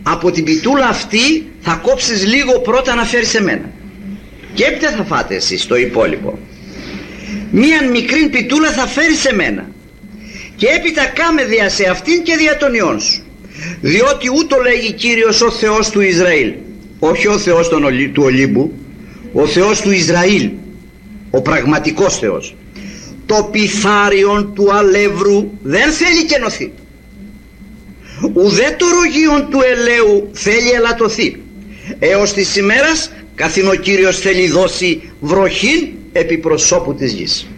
από την πιτούλα αυτή θα κόψεις λίγο πρώτα να φέρεις εμένα και έπειτα θα φάτε εσείς το υπόλοιπο. Μίαν μικρή πιτούλα θα φέρεις εμένα και έπειτα κάμε δια σε αυτήν και δια των ιών σου, διότι ούτω λέγει Κύριος ο Θεός του Ισραήλ, όχι ο Θεός του Ολύμπου, ο Θεός του Ισραήλ, ο πραγματικός Θεός. Το πιθάριον του αλεύρου δεν θέλει κενωθεί, ουδέ το ρογίον του ελαίου θέλει ελαττωθεί, έως της ημέρας καθήν ο Κύριος θέλει δώσει βροχήν επί προσώπου της γης.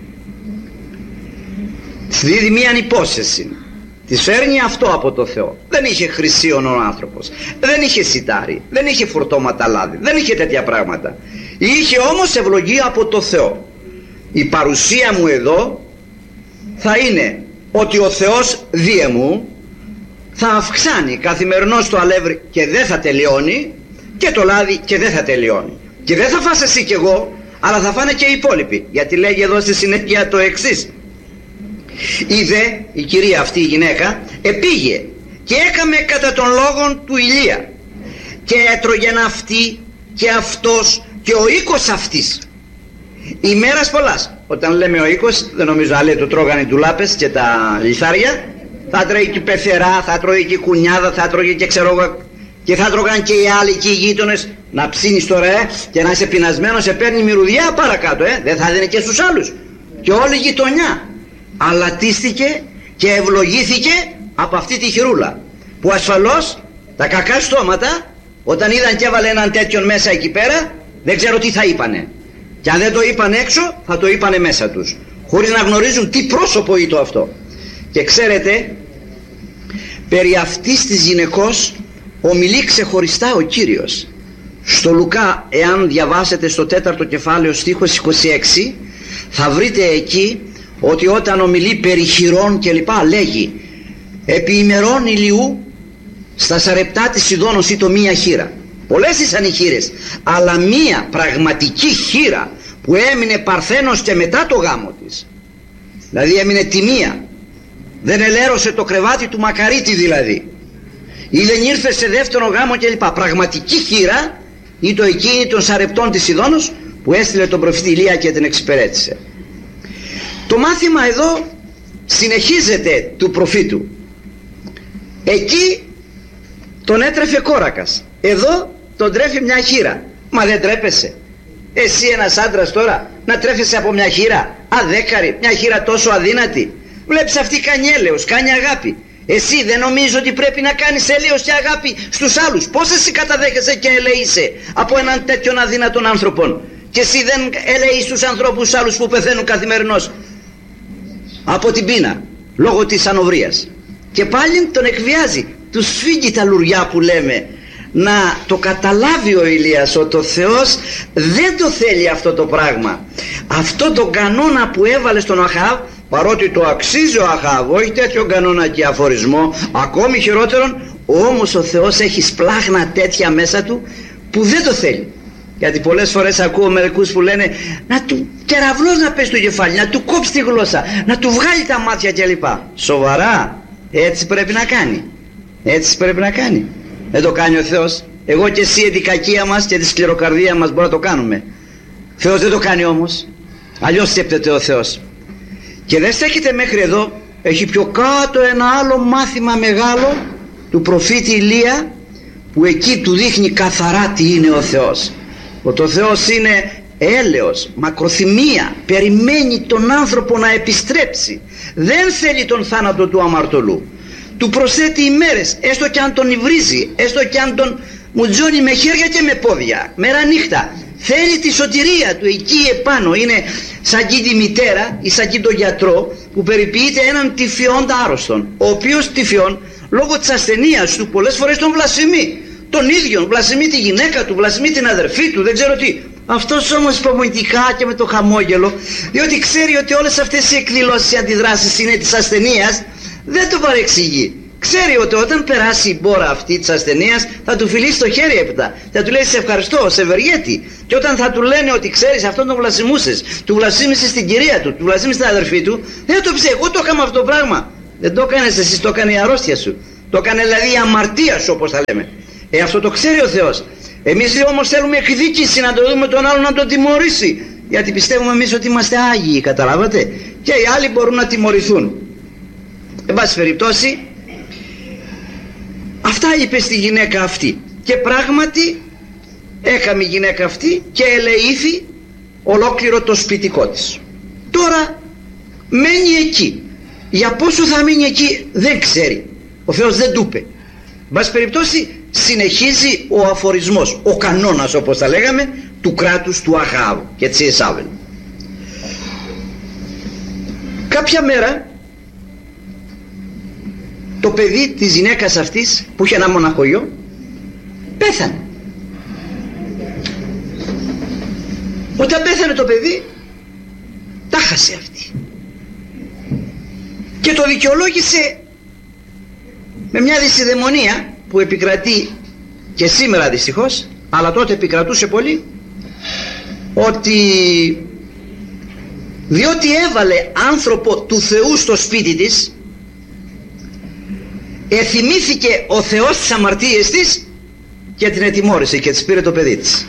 Δίδει μίαν υπόσχεση, της φέρνει αυτό από το Θεό. Δεν είχε χρυσίον ο άνθρωπος, δεν είχε σιτάρι, δεν είχε φορτώματα λάδι, δεν είχε τέτοια πράγματα. Είχε όμως ευλογία από το Θεό. Η παρουσία μου εδώ θα είναι ότι ο Θεός δίε μου θα αυξάνει καθημερινώς το αλεύρι και δεν θα τελειώνει, και το λάδι και δεν θα τελειώνει, και δεν θα φας εσύ και εγώ, αλλά θα φάνε και οι υπόλοιποι, γιατί λέγει εδώ στη συνέχεια το εξής: είδε η κυρία αυτή η γυναίκα, επήγε και έκαμε κατά των λόγων του Ηλία και έτρωγεν αυτή και αυτός και ο οίκος αυτής ημέρας πολλάς. Όταν λέμε ο οίκος, δεν νομίζω να λέει το τρώγανε οι ντουλάπες και τα λιθάρια, θα τρώγε και πεθερά, θα τρώγε και κουνιάδα, θα τρώγε και ξέρω εγώ, και θα τρώγαν και οι άλλοι και οι γείτονες. Να ψήνεις τώρα και να είσαι πεινασμένος, σε παίρνει μυρωδιά παρακάτω, δεν θα δίνει και στους άλλους, και όλη η γειτονιά αλατίστηκε και ευλογήθηκε από αυτή τη χειρούλα, που ασφαλώς τα κακά στόματα όταν είδαν και έβαλε έναν τέτοιον μέσα εκεί πέρα, δεν ξέρω τι θα είπανε, και αν δεν το είπαν έξω θα το είπανε μέσα τους, χωρίς να γνωρίζουν τι πρόσωπο είναι το αυτό. Και ξέρετε, περί αυτής της γυναικός ομιλεί ξεχωριστά ο Κύριος στο Λουκά. Εάν διαβάσετε στο 4ο κεφάλαιο στίχος 26, θα βρείτε εκεί ότι όταν ομιλεί περί χειρών και λοιπά, λέγει επί ημερών ηλιού στα Σαρεπτά της Σιδώνος ήτο μία χείρα. Πολλές ήσαν οι χείρες, αλλά μία πραγματική χείρα που έμεινε παρθένος και μετά το γάμο της, δηλαδή έμεινε τη μία, δεν ελέρωσε το κρεβάτι του μακαρίτη δηλαδή, ή δεν ήρθε σε δεύτερο γάμο κλπ. Πραγματική χείρα ήτο εκείνη των Σαρεπτών της Σιδώνος που έστειλε τον προφήτη Ηλία και την εξυπηρέτησε. Το μάθημα εδώ συνεχίζεται του προφήτου. Εκεί τον έτρεφε κόρακας, εδώ τον τρέφει μια χείρα. Μα δεν τρέπεσαι εσύ ένας άντρας τώρα να τρέφεσαι από μια χείρα αδέκαρη, μια χείρα τόσο αδύνατη? Βλέπεις αυτή κάνει έλεος, κάνει αγάπη. Εσύ δεν νομίζω ότι πρέπει να κάνεις έλεος και αγάπη στους άλλους? Πώς εσύ καταδέχεσαι και ελεείσαι από έναν τέτοιον αδύνατον άνθρωπον, και εσύ δεν ελεείς τους ανθρώπους άλλους που πεθαίνουν καθημερινώς από την πείνα λόγω της ανοβρίας? Και πάλι τον εκβιάζει, του σφίγγει τα λουριά που λέμε. Να το καταλάβει ο Ηλίας ότι ο Θεός δεν το θέλει αυτό το πράγμα. Αυτό το κανόνα που έβαλε στον Αχάβ, παρότι το αξίζει ο Αχάβ, όχι τέτοιο κανόνα και αφορισμό, ακόμη χειρότερον, όμως ο Θεός έχει σπλάχνα τέτοια μέσα του που δεν το θέλει. Γιατί πολλές φορές ακούω μερικούς που λένε να του κεραυλός να πέσει το κεφάλι, να του κόψει τη γλώσσα, να του βγάλει τα μάτια κλπ. Σοβαρά? Έτσι πρέπει να κάνει? Έτσι πρέπει να κάνει? Δεν το κάνει ο Θεός? Εγώ και εσύ την κακία μας και τη σκληροκαρδία μας μπορούμε να το κάνουμε. Θεός δεν το κάνει όμως. Αλλιώς σκέπτεται ο Θεός. Και δεν στέκεται μέχρι εδώ. Έχει πιο κάτω ένα άλλο μάθημα μεγάλο του προφήτη Ηλία, που εκεί του δείχνει καθαρά τι είναι ο Θεός. Ότι ο Θεός είναι έλεος, μακροθυμία, περιμένει τον άνθρωπο να επιστρέψει. Δεν θέλει τον θάνατο του αμαρτωλού. Του προσθέτει ημέρες, έστω και αν τον υβρίζει, έστω και αν τον μουτζώνει με χέρια και με πόδια, μέρα νύχτα. Θέλει τη σωτηρία του εκεί επάνω. Είναι σαν και τη μητέρα ή σαν και τον γιατρό που περιποιείται έναν τυφιόντα άρρωστον, ο οποίος τυφιόν λόγω της ασθενείας του πολλές φορές τον βλασφημεί. Τον ίδιον βλασφημεί τη γυναίκα του, βλασφημεί την αδερφή του, δεν ξέρω τι. Αυτός όμως υπομονητικά και με το χαμόγελο, διότι ξέρει ότι όλες αυτές οι εκδηλώσεις, οι αντιδράσεις είναι της ασθενείας, δεν το παρεξηγεί. Ξέρει ότι όταν περάσει η μπόρα αυτή της ασθενείας θα του φιλήσει το χέρι έπειτα, θα του λέει σε ευχαριστώ, σε ευεργέτη. Και όταν θα του λένε ότι ξέρεις αυτόν τον βλασφημούσες, του βλασφήμισες την κυρία του, του βλασφήμισες την αδερφή του, δεν το ψε, εγώ το έκανα αυτό το πράγμα. Δεν το έκανες εσύ, το έκανε η αρρώστια σου. Το έκανε δηλαδή η αμαρτία σου, όπως θα λέμε. Αυτό το ξέρει ο Θεός. Εμείς όμως θέλουμε εκδίκηση, να το δούμε τον άλλον να τον τιμωρήσει, γιατί πιστεύουμε εμείς ότι είμαστε άγιοι, καταλάβατε, και οι άλλοι μπορούν να τιμωρηθούν. Εν πάση περιπτώσει, αυτά είπε στη γυναίκα αυτή, και πράγματι έκαμε η γυναίκα αυτή και ελεήθη ολόκληρο το σπιτικό της. Τώρα μένει εκεί. Για πόσο θα μείνει εκεί δεν ξέρει, ο Θεός δεν του είπε. Εν πάση περιπτώσει συνεχίζει ο αφορισμός, ο κανόνας, όπως τα λέγαμε, του κράτους του Αχάβ και της Ιεσάβελ. Κάποια μέρα το παιδί της γυναίκας αυτής, που είχε ένα μοναχογιό, πέθανε. Όταν πέθανε το παιδί, τα χάσε αυτή και το δικαιολόγησε με μια δυσιδαιμονία που επικρατεί και σήμερα δυστυχώς, αλλά τότε επικρατούσε πολύ, ότι διότι έβαλε άνθρωπο του Θεού στο σπίτι της, εθυμήθηκε ο Θεός τις αμαρτίες της και την ετιμώρησε και της πήρε το παιδί της.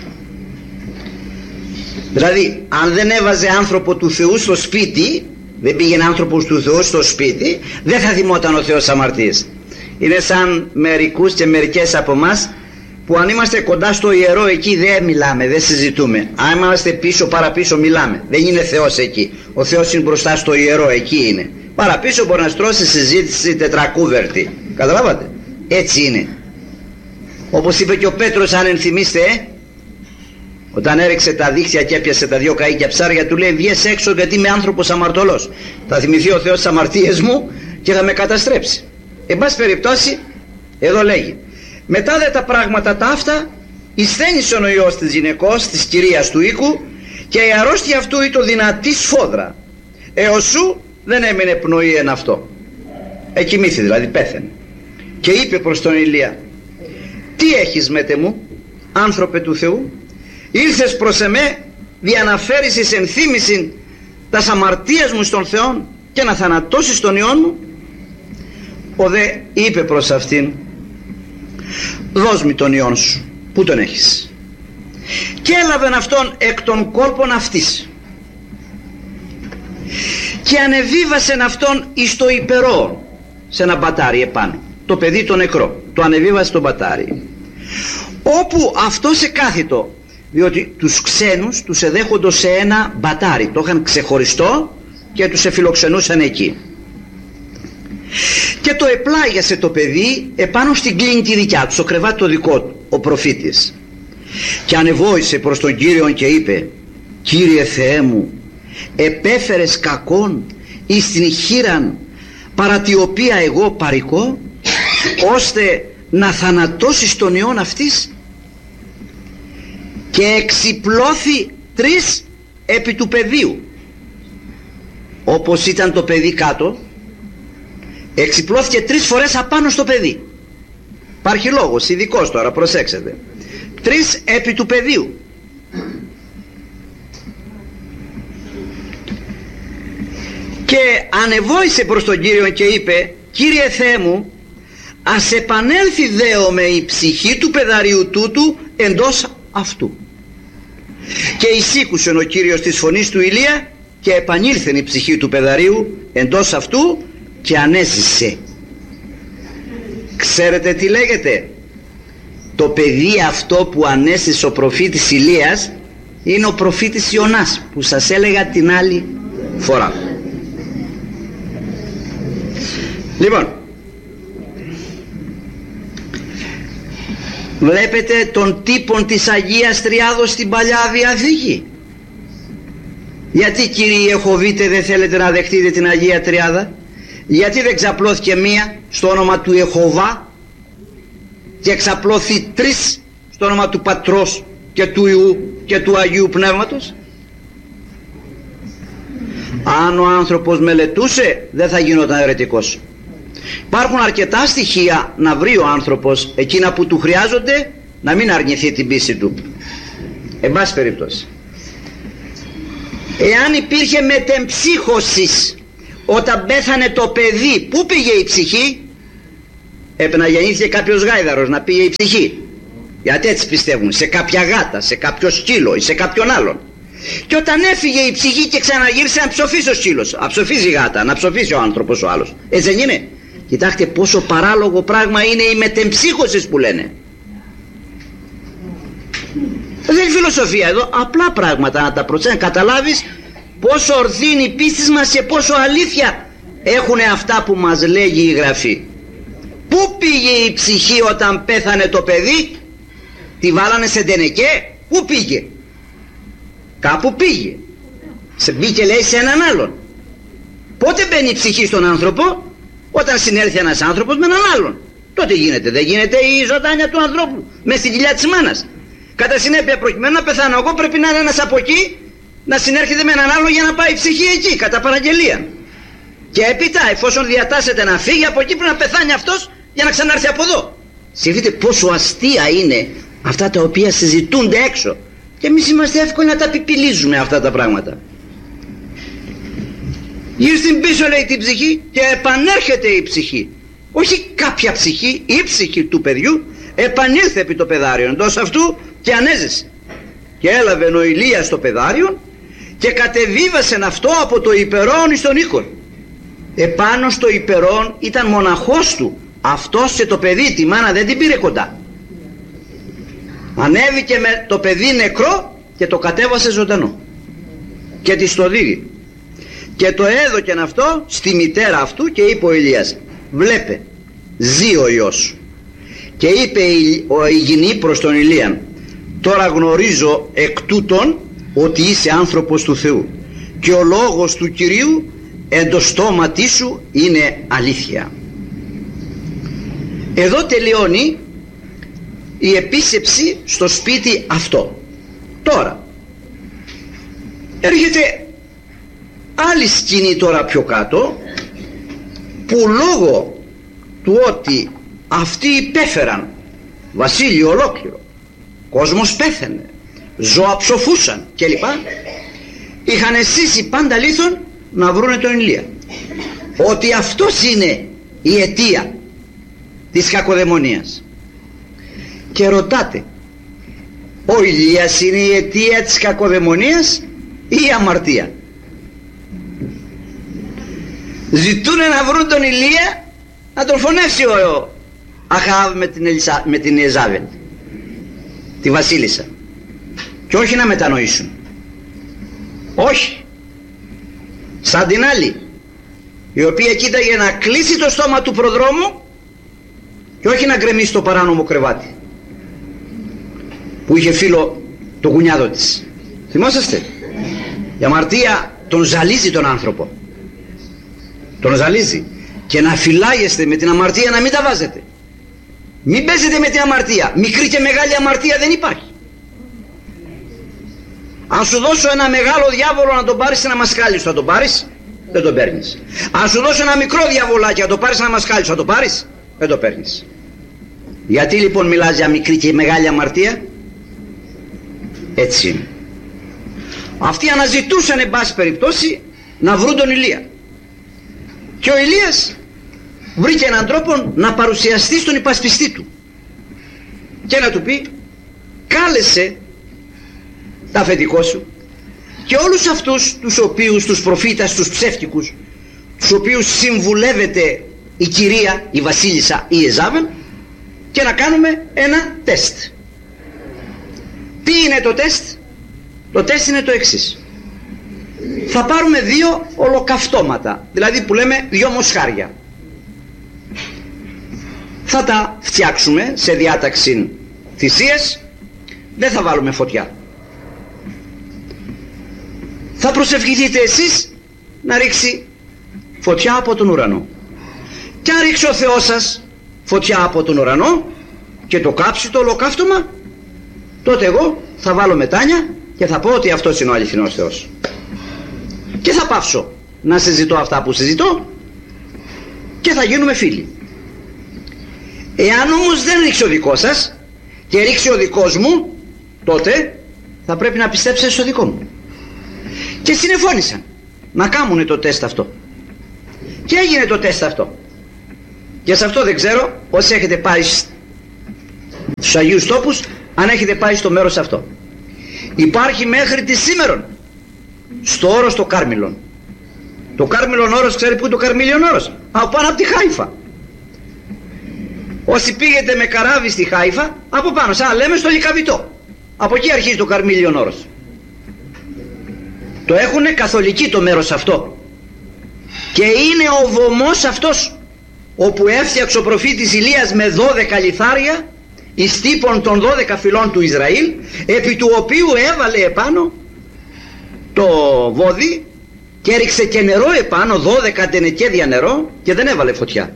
Δηλαδή, αν δεν έβαζε άνθρωπο του Θεού στο σπίτι, δεν πήγαινε άνθρωπος του Θεού στο σπίτι, δεν θα θυμόταν ο Θεός αμαρτίες. Είναι σαν μερικούς και μερικές από εμάς που αν είμαστε κοντά στο ιερό, εκεί δεν μιλάμε, δεν συζητούμε. Αν είμαστε πίσω παραπίσω μιλάμε. Δεν είναι Θεός εκεί. Ο Θεός είναι μπροστά στο ιερό, εκεί είναι. Παραπίσω μπορεί να στρώσει συζήτηση τετρακούβερτη. Καταλάβατε? Έτσι είναι. Όπως είπε και ο Πέτρος, αν ενθυμίστε, όταν έριξε τα δίχτυα και έπιασε τα 2 καΐκια ψάρια, του λέει: βγες έξω, γιατί είμαι άνθρωπος αμαρτωλός. Θα θυμηθεί ο Θεός τις αμαρτίες μου και θα με καταστρέψει. Εν πάση περιπτώσει, εδώ λέγει: μετά δε τα πράγματα τα αυτά, εισθένησε ο ιός της γυναικός, της κυρίας του οίκου, και η αρρώστια αυτού ήτο δυνατή σφόδρα, έως σου δεν έμεινε πνοή εν αυτό. Εκοιμήθη, δηλαδή πέθανε. Και είπε προς τον Ηλία: τι έχεις μέτε μου, άνθρωπε του Θεού? Ήλθες προς εμέ δια να φέρεις εις ενθύμησιν τας αμαρτίας μου στον Θεόν και να θανατώσεις τον ιόν μου? Ο δε είπε προς αυτήν: δώσ' μου τον ιόν σου, πού τον έχεις? Και έλαβεν αυτόν εκ των κόλπων αυτής και ανεβίβασεν αυτόν εις το υπερό, σε ένα μπατάρι επάνω, το παιδί το νεκρό, το ανεβίβασε στο μπατάρι, όπου αυτός εκάθιτο, διότι τους ξένους τους εδέχοντο σε ένα μπατάρι, το είχαν ξεχωριστό και τους εφιλοξενούσαν εκεί. Και το επλάγιασε το παιδί επάνω στην κλίνη τη δικιά του, στο κρεβάτι το δικό του, ο προφήτης. Και ανεβόησε προς τον Κύριον και είπε: Κύριε Θεέ μου, επέφερες κακόν εις την χείραν παρά τη οποία εγώ παρικώ, ώστε να θανατώσεις τον ιόν αυτής? Και εξυπλώθη 3 επί του πεδίου. Όπως ήταν το παιδί κάτω, εξυπλώθηκε 3 φορές απάνω στο παιδί. Υπάρχει λόγος ειδικός τώρα, προσέξτε. 3 επί του πεδίου. Και ανεβόησε προς τον Κύριο και είπε: Κύριε Θεέ μου, ας επανέλθει δέομαι η ψυχή του παιδαριού τούτου εντός αυτού. Και εισήκουσεν ο Κύριος της φωνής του Ηλία και επανήλθεν η ψυχή του παιδαρίου εντός αυτού και ανέζησε. Ξέρετε τι λέγεται? Το παιδί αυτό που ανέστησε ο προφήτης Ηλίας είναι ο προφήτης Ιωνάς, που σας έλεγα την άλλη φορά. Λοιπόν, βλέπετε τον τύπον της Αγίας Τριάδος στην Παλιά Διαθήκη. Γιατί, κύριοι Ιεχωβίτε, δεν θέλετε να δεχτείτε την Αγία Τριάδα? Γιατί δεν ξαπλώθηκε μία στο όνομα του Ιεχωβά και ξαπλώθη 3 στο όνομα του Πατρός και του Υιού και του Αγίου Πνεύματος? Αν ο άνθρωπος μελετούσε, δεν θα γινόταν αιρετικός. Υπάρχουν αρκετά στοιχεία να βρει ο άνθρωπος εκείνα που του χρειάζονται, να μην αρνηθεί την πίστη του. Εν πάση περιπτώσει, εάν υπήρχε μετεμψύχωσης όταν πέθανε το παιδί, πού πήγε η ψυχή? Έπρεπε να γεννήθηκε κάποιος γάιδαρος, να πήγε η ψυχή. γιατί έτσι πιστεύουν, σε κάποια γάτα, σε κάποιο σκύλο ή σε κάποιον άλλον. Και όταν έφυγε η ψυχή και ξαναγύρισε, να ψοφήσει ο σκύλος, να ψοφίζει η γάτα, να ψοφίσει ο άνθρωπος ο άλλος. Έτσι δεν είναι? Κοιτάξτε πόσο παράλογο πράγμα είναι η μετεμψύχωσης που λένε. Δεν είναι φιλοσοφία εδώ, απλά πράγματα να τα προσέχεις, να καταλάβεις πόσο ορθή είναι η πίστη μας και πόσο αλήθεια έχουν αυτά που μας λέγει η Γραφή. Πού πήγε η ψυχή όταν πέθανε το παιδί? Τη βάλανε σε ντενεκέ? Πού πήγε? Κάπου πήγε. Μπήκε λέει σε έναν άλλον. Πότε μπαίνει η ψυχή στον άνθρωπο? Όταν συνέλθει ένας άνθρωπος με έναν άλλον. Τότε γίνεται. Δεν γίνεται η ζωντάνια του ανθρώπου μες στην κοιλιά της μάνας. Κατά συνέπεια, προκειμένου να πεθάνω εγώ, πρέπει να είναι ένας από εκεί, να συνέρχεται με έναν άλλον για να πάει η ψυχή εκεί, κατά παραγγελία. Και έπειτα, εφόσον διατάσσεται να φύγει από εκεί, πρέπει να πεθάνει αυτός για να ξανάρθει από εδώ. Σκεφτείτε πόσο αστεία είναι αυτά τα οποία συζητούνται έξω. Και εμείς είμαστε εύκολοι να τα πιπιλίζουμε αυτά τα πράγματα. Γύρω στην πίσω λέει την ψυχή και επανέρχεται η ψυχή. Όχι κάποια ψυχή, η ψυχή του παιδιού επανήλθε επί το πεδάριο εντός αυτού και ανέζησε. Και έλαβε ο Ηλίας το πεδάριο και κατεβίβασε αυτό από το υπερόν εις τον οίκον. Επάνω στο υπερόν ήταν μοναχός του. Αυτός και το παιδί, τη μάνα δεν την πήρε κοντά. Ανέβηκε με το παιδί νεκρό και το κατέβασε ζωντανό και της το δίδει και το έδωκεν αυτό στη μητέρα αυτού και είπε ο Ηλίας, βλέπε, ζει ο Υιός σου. Και είπε η γυνή προς τον Ηλίαν, τώρα γνωρίζω εκ τούτων ότι είσαι άνθρωπος του Θεού και ο λόγος του Κυρίου εν το στόματί σου είναι αλήθεια. Εδώ τελειώνει η επίσκεψη στο σπίτι αυτό. Τώρα έρχεται άλλη σκηνή τώρα πιο κάτω, που λόγω του ότι αυτοί υπέφεραν βασίλειο ολόκληρο, κόσμος πέθανε, ζώα ψοφούσαν κλπ, είχαν αισθήσει πάντα λίθον να βρούνε τον Ηλία, ότι αυτός είναι η αιτία της κακοδαιμονίας. Και ρωτάτε, ο Ηλίας είναι η αιτία της κακοδαιμονίας ή η αμαρτία? Ζητούνε να βρουν τον Ηλία να τον φωνεύσει ο Αχάβ με την Ιεζάβελ, τη βασίλισσα, και όχι να μετανοήσουν. Όχι, σαν την άλλη, η οποία κοίταγε να κλείσει το στόμα του προδρόμου και όχι να γκρεμίσει το παράνομο κρεβάτι που είχε φίλο το κουνιάδο της. Θυμόσαστε? Η αμαρτία τον ζαλίζει τον άνθρωπο, τον ζαλίζει, και να φυλάγεστε με την αμαρτία, να μην τα βάζετε. Μην παίζετε με την αμαρτία. Μικρή και μεγάλη αμαρτία δεν υπάρχει. Αν σου δώσω ένα μεγάλο διάβολο να τον πάρεις ένα μασκάλι σου, θα τον πάρεις? Δεν τον παίρνεις. Αν σου δώσω ένα μικρό διαβολάκι να τον πάρεις ένα μασκάλι σου, θα τον πάρεις? Δεν το παίρνεις. Γιατί λοιπόν μιλάς για μικρή και μεγάλη αμαρτία? Έτσι είναι. Αυτοί αναζητούσαν εν πάση περιπτώσει να βρουν τον Ηλία, και ο Ηλίας βρήκε έναν τρόπο να παρουσιαστεί στον υπασπιστή του και να του πει, κάλεσε τα αφεντικό σου και όλους αυτούς τους οποίους, τους προφήτας, τους ψεύτικους, τους οποίους συμβουλεύεται η κυρία, η βασίλισσα, η Ιεζάβελ, και να κάνουμε ένα τεστ. Τι είναι το τεστ? Το τεστ είναι το εξής. Θα πάρουμε 2 ολοκαυτώματα, δηλαδή που λέμε 2 μοσχάρια. Θα τα φτιάξουμε σε διάταξη θυσίες, δεν θα βάλουμε φωτιά. Θα προσευχηθείτε εσείς να ρίξει φωτιά από τον ουρανό. Και αν ρίξει ο Θεός σας φωτιά από τον ουρανό και το κάψει το ολοκαύτωμα, τότε εγώ θα βάλω μετάνια και θα πω ότι αυτός είναι ο αληθινός Θεός. Και θα πάψω να συζητώ αυτά που συζητώ και θα γίνουμε φίλοι. Εάν όμως δεν ρίξει ο δικός σας και ρίξει ο δικός μου, τότε θα πρέπει να πιστέψετε στο δικό μου. Και συνεφώνησαν να κάνουν το τεστ αυτό. Και έγινε το τεστ αυτό. Και σε αυτό δεν ξέρω, όσοι έχετε πάει στους Αγίους Τόπους, αν έχετε πάει στο μέρος αυτό. Υπάρχει μέχρι τη σήμερον στο όρος το Κάρμιλον. Το Κάρμιλον όρος, ξέρει που είναι το Καρμίλιον όρος? Από πάνω από τη Χάιφα. Όσοι πήγετε με καράβι στη Χάιφα, από πάνω, σαν λέμε στο Λυκαβητό, από εκεί αρχίζει το Καρμίλιον όρος. Το έχουνε καθολικοί το μέρος αυτό. Και είναι ο βωμός αυτός όπου έφτιαξε ο προφήτης Ηλίας με 12 λιθάρια εις τύπων των 12 φυλών του Ισραήλ, επί του οποίου έβαλε επάνω το βόδι και έριξε και νερό επάνω, 12 τενεκέδια νερό, και δεν έβαλε φωτιά.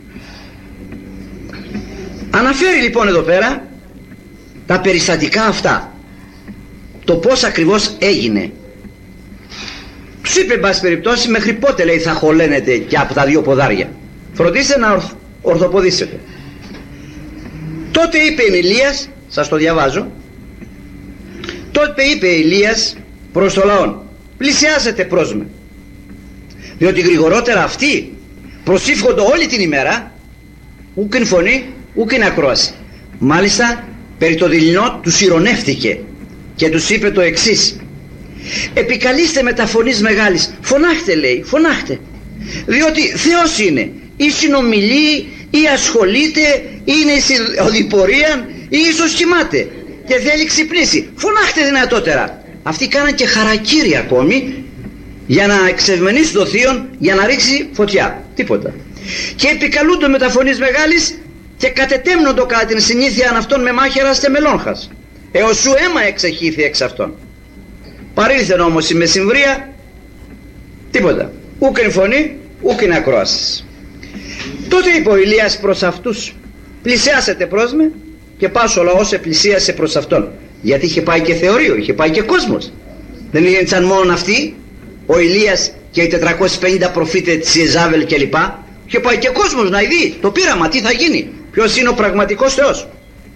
Αναφέρει λοιπόν εδώ πέρα τα περιστατικά αυτά, το πως ακριβώς έγινε. Τους είπε εν πάση περιπτώσει μέχρι πότε, λέει, θα χωλένετε και από τα δύο ποδάρια, φροντίστε να ορθοποδήσετε. Τότε είπε Ηλίας, σας το διαβάζω, τότε είπε Ηλίας προς το λαό, πλησιάσετε προς με, διότι γρηγορότερα αυτοί προσήφχονται όλη την ημέρα, ούκεν φωνή ούκεν ακρόαση. Μάλιστα περί το δειλινό τους ηρωνεύτηκε και τους είπε το εξής: επικαλείστε με τα φωνής μεγάλης, φωνάχτε, λέει, φωνάχτε, διότι Θεός είναι, ή συνομιλεί ή ασχολείται, είναι η οδηπορία ή ίσως κοιμάται και θέλει ξυπνήσει, φωνάχτε δυνατότερα. Αυτοί κάναν και χαρακύρια ακόμη για να εξευμενήσει το θείον, για να ρίξει φωτιά, τίποτα. Και επικαλούνται με τα φωνής μεγάλης και κατετέμνοντο κατά την συνήθεια αυτών με μάχαιρας και μελόγχας, έως σου αίμα εξεχήθη εξ αυτών. Παρήλθεν όμως η μεσημβρία, τίποτα, ούκεν φωνή ούκεν ακρόασης. Τότε είπε ο Ηλίας προς αυτούς, πλησιάσετε προς με, και πάσο ο λαός επλησίασε προς αυτόν, γιατί είχε πάει και θεωρείο, είχε πάει και κόσμος. Δεν ήταν μόνο αυτοί, ο Ηλίας και οι 450 προφήτες της Ιεζάβελ κλπ. Είχε πάει και κόσμος να δει το πείραμα, τι θα γίνει, ποιος είναι ο πραγματικός Θεός.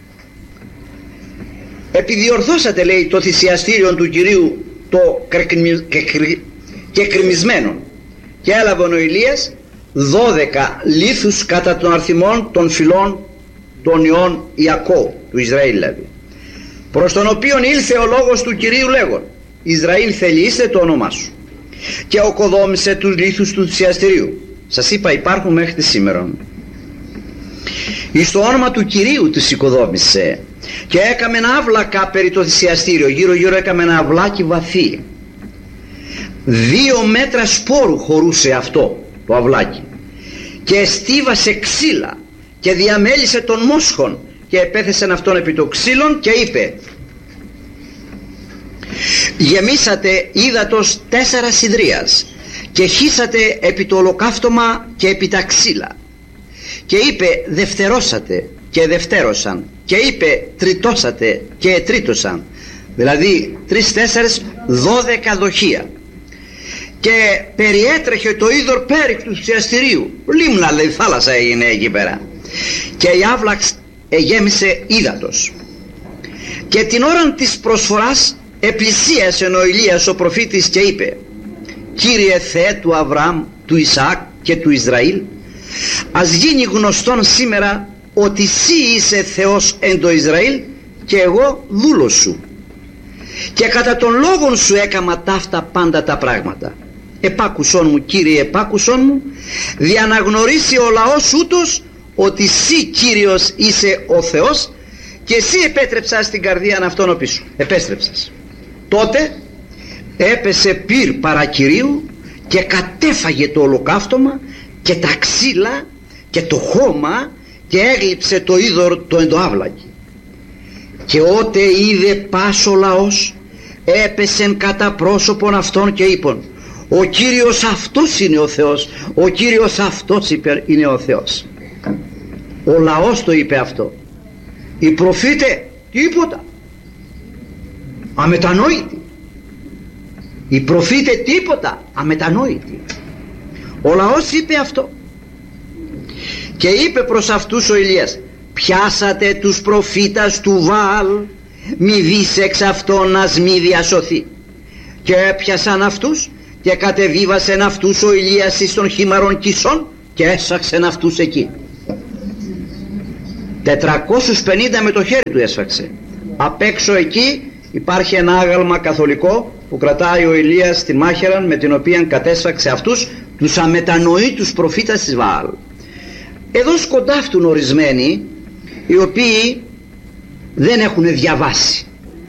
Επιδιορθώσατε, λέει, το θυσιαστήριο του Κυρίου το κεκρημισμένο, και έλαβε ο Ηλίας 12 λίθους κατά των αριθμών των φυλών των ιών Ιακώβ, του Ισραήλ δηλαδή, προς τον οποίον ήλθε ο λόγος του Κυρίου λέγον, Ισραήλ θελήστε το όνομά σου, και οκοδόμησε τους λίθους του θυσιαστηρίου. Σας είπα, υπάρχουν μέχρι τη σήμερα. Εις το όνομα του Κυρίου τους οικοδόμησε, και έκαμε ένα αύλακα περί το θυσιαστήριο, γύρω γύρω έκαμε ένα αυλάκι βαθύ, 2 μέτρα σπόρου χωρούσε αυτό το αυλάκι, και στίβασε ξύλα και διαμέλισε των μόσχων και επέθεσεν αυτόν επί των ξύλων και είπε, γεμίσατε ύδατος 4 σιδρίας και χύσατε επί το ολοκαύτωμα και επί τα ξύλα, και είπε δευτερώσατε και δευτέρωσαν, και είπε τριτώσατε και τρίτωσαν, δηλαδή 3, 4, 12 δοχεία, και περιέτρεχε το είδωρ πέριξ του θυσιαστηρίου, λίμνα λέει, θάλασσα έγινε εκεί πέρα, και η άβλαξ εγέμισε ύδατος. Και την ώρα της προσφοράς επλησίασε ο Ηλίας ο προφήτης και είπε, Κύριε Θεέ του Αβραάμ, του Ισαάκ και του Ισραήλ, ας γίνει γνωστόν σήμερα ότι Συ είσαι Θεός εν το Ισραήλ και εγώ δούλος σου, και κατά τον λόγον σου έκαμα ταύτα πάντα τα πράγματα. Επάκουσον μου, Κύριε, επάκουσον μου, δια να γνωρίσει ο λαός ούτως ότι Συ Κύριος είσαι ο Θεός, και εσύ επέτρεψας στην καρδία αυτόν οπίσω, επέστρεψας. Τότε έπεσε πυρ παρακυρίου και κατέφαγε το ολοκαύτωμα και τα ξύλα και το χώμα, και έγλειψε το είδωρ το εντοάβλακι. Και ότε είδε πας ο λαός, έπεσεν κατά πρόσωπον αυτών και είπον, ο Κύριος αυτός είναι ο Θεός, ο Κύριος αυτός είναι ο Θεός. Ο λαός το είπε αυτό. Οι προφήτε τίποτα, αμετανόητοι. Οι προφήτε τίποτα, αμετανόητοι. Ο λαός είπε αυτό. Και είπε προς αυτούς ο Ηλίας, πιάσατε τους προφήτας του Βαάλ, μη δεις εξ αυτόν ας μη διασωθεί. Και έπιασαν αυτούς και κατεβίβασεν αυτούς ο Ηλίας εις των χήμαρων Κισών και έσαξεν αυτούς εκεί. 450 με το χέρι του έσφαξε. Απ' έξω εκεί υπάρχει ένα άγαλμα καθολικό που κρατάει ο Ηλίας στην μάχαιρα, με την οποία κατέσφαξε αυτούς τους αμετανοήτους προφήτας της Βαάλ. Εδώ σκοντάφτουν ορισμένοι οι οποίοι δεν έχουν διαβάσει.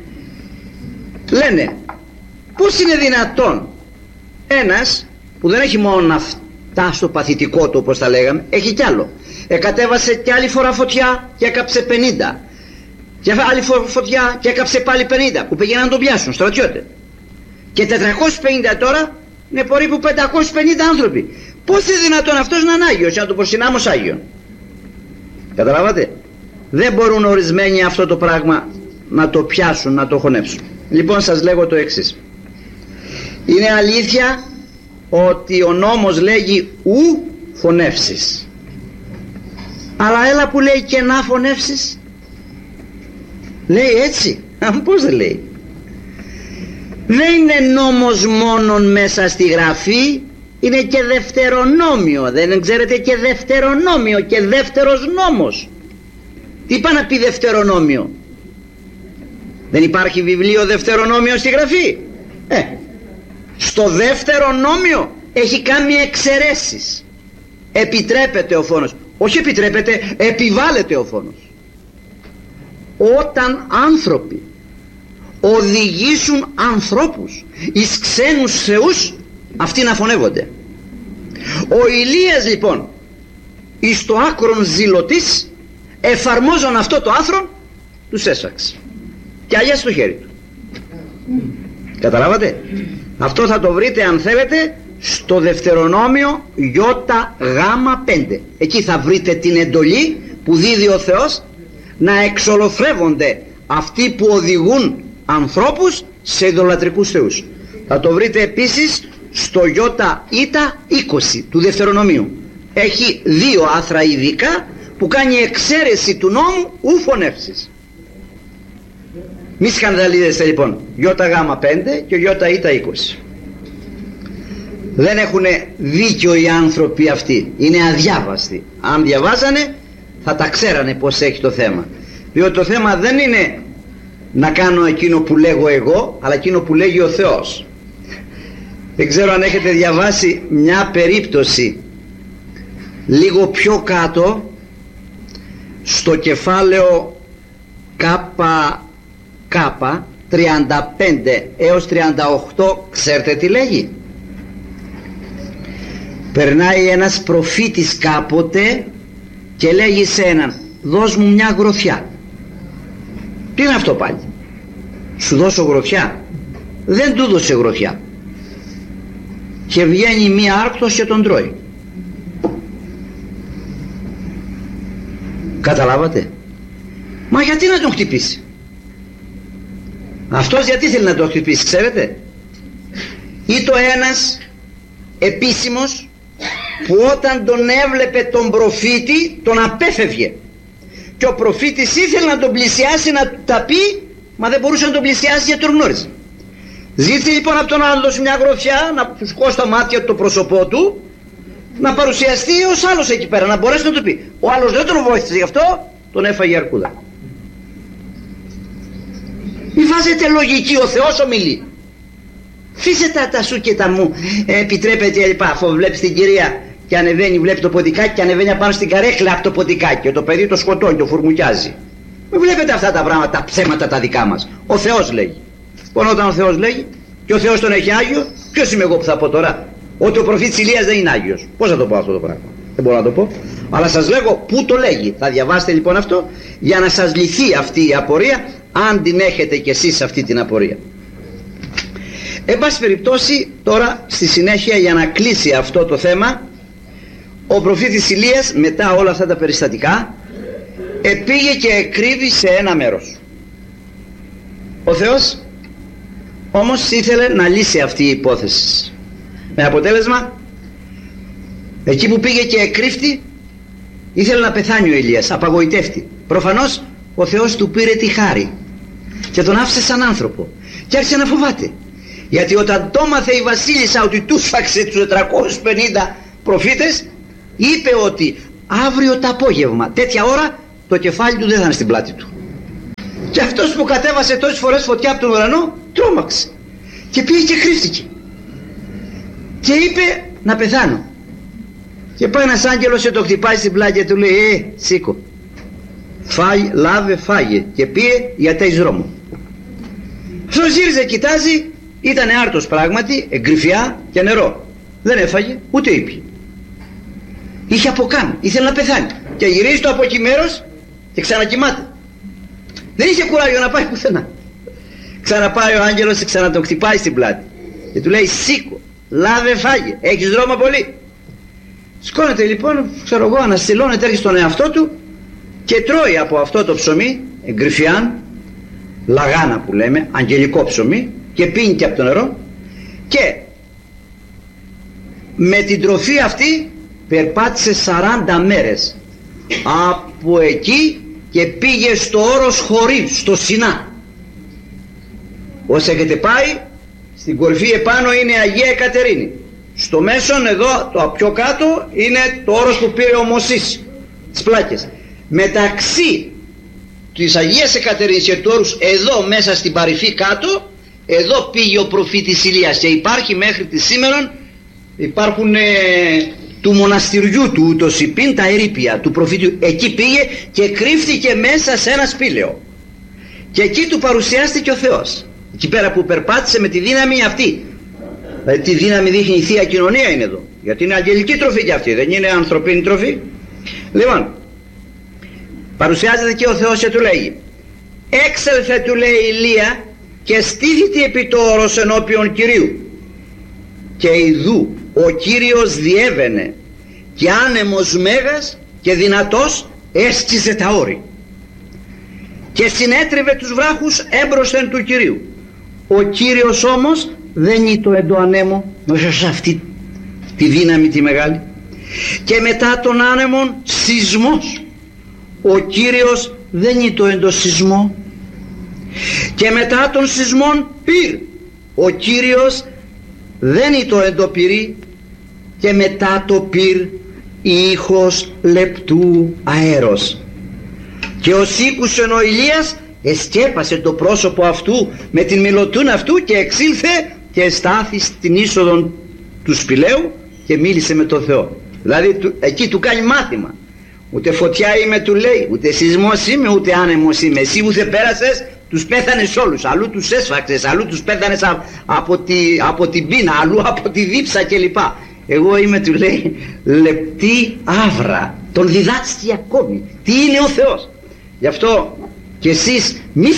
Λένε, πώς είναι δυνατόν ένας που δεν έχει μόνο αυτά στο παθητικό του, όπως τα λέγαμε, έχει κι άλλο. Κατέβασε κι άλλη φορά φωτιά και έκαψε 50, και άλλη φωτιά και έκαψε πάλι 50, που πήγαιναν να τον πιάσουν στρατιώτε. Και 450 τώρα είναι περίπου 550 άνθρωποι. Πώς είναι δυνατόν αυτός να είναι Άγιος, να τον προσυνάμω ως Άγιον? Καταλάβατε? Δεν μπορούν ορισμένοι αυτό το πράγμα να το πιάσουν, να το χωνέψουν. Λοιπόν, σας λέγω το εξής. Είναι αλήθεια ότι ο νόμος λέγει ου φωνεύσεις, αλλά έλα που λέει και να φωνεύσεις. Λέει έτσι? Πώς δεν λέει? Δεν είναι νόμος μόνον μέσα στη Γραφή, είναι και δευτερονόμιο. Δεν ξέρετε, και δευτερονόμιο και δεύτερος νόμος. Τι πάει να πει δευτερονόμιο? Δεν υπάρχει βιβλίο δευτερονόμιο στη Γραφή? Στο δεύτερο νόμιο έχει κάνει εξαιρέσεις. Επιτρέπεται ο φόνος. Όχι επιτρέπεται, επιβάλλεται ο φόνος. Όταν άνθρωποι οδηγήσουν ανθρώπους εις ξένους θεούς, αυτοί να φωνεύονται. Ο Ηλίας λοιπόν εις το άκρον ζηλωτής, εφαρμόζον αυτό το άθρο, τους έσφαξε και αλλιώς στο χέρι του. Καταλάβατε? Αυτό θα το βρείτε, αν θέλετε, στο Δευτερονόμιο ΙΓ5. Εκεί θα βρείτε την εντολή που δίδει ο Θεός να εξολοθρεύονται αυτοί που οδηγούν ανθρώπους σε ειδωλατρικούς θεούς. Θα το βρείτε επίσης στο ΙΙ20 του Δευτερονομίου. Έχει 2 άθρα ειδικά που κάνει εξαίρεση του νόμου ου φωνεύσεις. Μη σκανδαλίζεστε λοιπόν, ΙΓ5 και ΙΙ20. Δεν έχουν δίκιο οι άνθρωποι αυτοί, είναι αδιάβαστοι. Αν διαβάζανε θα τα ξέρανε πως έχει το θέμα. Διότι το θέμα δεν είναι να κάνω εκείνο που λέγω εγώ, αλλά εκείνο που λέγει ο Θεός. Δεν ξέρω αν έχετε διαβάσει μια περίπτωση λίγο πιο κάτω, στο κεφάλαιο ΚΚ 35 έως 38, ξέρετε τι λέγει? Περνάει ένας προφήτης κάποτε και λέγει σε έναν, δώσ' μου μια γροθιά. Τι είναι αυτό πάλι? Σου δώσω γροθιά? Δεν του δώσε γροθιά, και βγαίνει μία άρκτος και τον τρώει. Καταλάβατε? Μα γιατί να τον χτυπήσει? Αυτός γιατί θέλει να τον χτυπήσει, ξέρετε? Ή το ένας επίσημος που όταν τον έβλεπε τον προφήτη τον απέφευγε, και ο προφήτης ήθελε να τον πλησιάσει να τα πει, μα δεν μπορούσε να τον πλησιάσει γιατί τον γνώριζε. Ζήτησε λοιπόν από τον άλλο να δώσει μια γροθιά, να του σκώσει τα μάτια του, το πρόσωπό του, να παρουσιαστεί ως άλλος εκεί πέρα, να μπορέσει να το πει. Ο άλλος δεν τον βοήθησε, γι' αυτό τον έφαγε η αρκούδα. Μη βάζετε λογική, ο Θεός ομιλεί. Φύσε τα σου και τα μου, επιτρέπεται λοιπά. Αφού βλέπεις την κυρία και ανεβαίνει, βλέπει το ποντικάκι και ανεβαίνει απάνω στην καρέκλα από το ποντικάκι και το παιδί το σκοτώνει, το φουρμουκιάζει. Μην βλέπετε αυτά τα πράγματα, τα ψέματα τα δικά μας. Ο Θεός λέγει. Λοιπόν, όταν ο Θεός λέγει και ο Θεός τον έχει Άγιο, ποιος είμαι εγώ που θα πω τώρα ότι ο προφήτης Ηλίας δεν είναι Άγιος? Πώς θα το πω αυτό το πράγμα? Δεν μπορώ να το πω, αλλά σας λέγω πού το λέγει. Θα διαβάσετε λοιπόν αυτό για να σας λυθεί αυτή η απορία, αν την έχετε κι εσείς αυτή την απορία. Εν πάση περιπτώσει, τώρα στη συνέχεια, για να κλείσει αυτό το θέμα, ο προφήτης Ηλίας μετά όλα αυτά τα περιστατικά πήγε και εκρύβει σε ένα μέρος. Ο Θεός όμως ήθελε να λύσει αυτή η υπόθεση, με αποτέλεσμα εκεί που πήγε και εκρύφτη ήθελε να πεθάνει ο Ηλίας, απαγοητεύτη. Προφανώς ο Θεός του πήρε τη χάρη και τον άφησε σαν άνθρωπο και άρχισε να φοβάται, γιατί όταν το μάθε η βασίλισσα ότι του σφάξε τους 450 προφήτες, είπε ότι αύριο το απόγευμα τέτοια ώρα το κεφάλι του δεν θα είναι στην πλάτη του. Και αυτός που κατέβασε τόσες φορές φωτιά από τον ουρανό τρόμαξε και πήγε και κρύφτηκε και είπε να πεθάνω. Και πάει ένας άγγελος και το χτυπάει στην πλάτη και του λέει σήκω, λάβε φάγε, και πήγε γιατί έχεις δρόμο. Αυτός γύριζε, κοιτάζει, ήταν άρτος πράγματι, εγκρυφιά και νερό. Δεν έφαγε ούτε ήπιε. Είχε από καν, ήθελε να πεθάνει και γυρίζει το από εκεί μέρος και ξανακοιμάται. Δεν είχε κουράγιο να πάει πουθενά. Ξαναπάει ο άγγελος και ξανά τον χτυπάει στην πλάτη και του λέει σήκω, λάβε φάγε, έχεις δρόμο πολύ. Σκόνεται λοιπόν, ξέρω εγώ, αναστηλώνεται, έρχεται στον εαυτό του και τρώει από αυτό το ψωμί, εγκρυφιάν, λαγάνα που λέμε, αγγελικό ψωμί, και πίνει και από το νερό, και με την τροφή αυτή περπάτησε 40 μέρες από εκεί και πήγε στο όρος Χορήβ, στο Σινά. Όσοι έχετε πάει, στην κορυφή επάνω είναι η Αγία Εκατερίνη, στο μέσον εδώ το πιο κάτω είναι το όρος που πήρε ο Μωσής, τις πλάκες. Μεταξύ της Αγίας Εκατερίνης και του όρους εδώ μέσα στην παρυφή κάτω, εδώ πήγε ο προφήτης Ηλίας και υπάρχει μέχρι τη σήμερα, υπάρχουν του μοναστηριού του το Σιπίν τα ερείπια του προφήτου. Εκεί πήγε και κρύφτηκε μέσα σε ένα σπήλαιο και εκεί του παρουσιάστηκε ο Θεός, εκεί πέρα που περπάτησε με τη δύναμη αυτή. Δηλαδή τη δύναμη δείχνει η Θεία Κοινωνία είναι εδώ, γιατί είναι αγγελική τροφή και αυτή, δεν είναι ανθρωπίνη τροφή. Λοιπόν, παρουσιάζεται και ο Θεός και του λέει έξελθε, του λέει Ηλία, και στήθητη επί το όρος ενώπιον Κυρίου, και ιδού ο Κύριος διέβαινε και άνεμος μέγας και δυνατός έσκιζε τα όρη και συνέτριβε τους βράχους έμπροσθεν του Κυρίου. Ο Κύριος όμως δεν ήτο εν το ανέμο μέσα σε αυτή τη δύναμη τη μεγάλη, και μετά τον άνεμον σεισμός. Ο Κύριος δεν ήτο εν το σεισμό, και μετά τον σεισμόν πυρ. Ο Κύριος δεν ήτο εν το πυρί, και μετά το πυρ ήχος λεπτού αέρος. Και ως ήκουσεν ο Ηλίας εσκέπασε το πρόσωπο αυτού με την μιλωτούν αυτού και εξήλθε και στάθη στην είσοδο του σπηλαίου και μίλησε με τον Θεό. Δηλαδή εκεί του κάνει μάθημα. Ούτε φωτιά είμαι, του λέει, ούτε σεισμός είμαι, ούτε άνεμος είμαι. Εσύ που θε πέρασες, τους πέθανες όλους. Αλλού τους έσφαξες, αλλού τους πέθανες από την πείνα, αλλού από τη δίψα κλπ. Εγώ είμαι, του λέει, λεπτή άβρα. Τον διδάσκει ακόμη τι είναι ο Θεός. Γι' αυτό και εσείς μη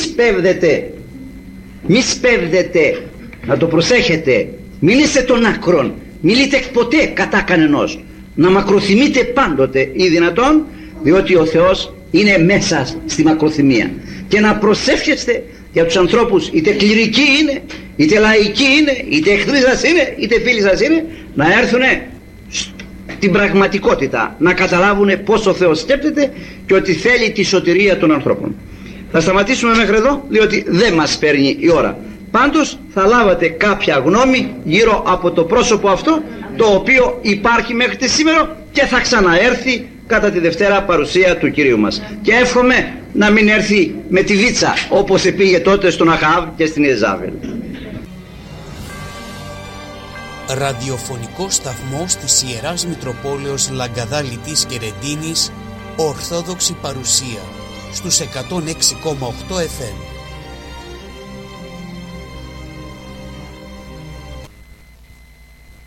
σπέβδετε, να το προσέχετε, μη είστε των άκρων, μη λείτε ποτέ κατά κανενός, να μακροθυμείτε πάντοτε ή δυνατόν, διότι ο Θεός είναι μέσα στη μακροθυμία. Και να προσεύχεστε για τους ανθρώπους, είτε κληρικοί είναι, είτε λαϊκοί είναι, είτε εχθροί σας είναι, είτε φίλοι σας είναι, να έρθουν στην πραγματικότητα, να καταλάβουν πως ο Θεός σκέπτεται και ότι θέλει τη σωτηρία των ανθρώπων. Θα σταματήσουμε μέχρι εδώ, διότι δεν μας παίρνει η ώρα. Πάντως θα λάβατε κάποια γνώμη γύρω από το πρόσωπο αυτό, το οποίο υπάρχει μέχρι τη σήμερα και θα ξαναέρθει κατά τη Δευτέρα παρουσία του Κυρίου μας. Και εύχομαι να μην έρθει με τη βίτσα όπως πήγε τότε στον Αχάβ και στην Ιεζάβελ. Ραδιοφωνικό σταθμό της Ιεράς Μητροπόλεως Λαγκαδάλητης και Ρεντίνης, Ορθόδοξη παρουσία στους 106,8 FM.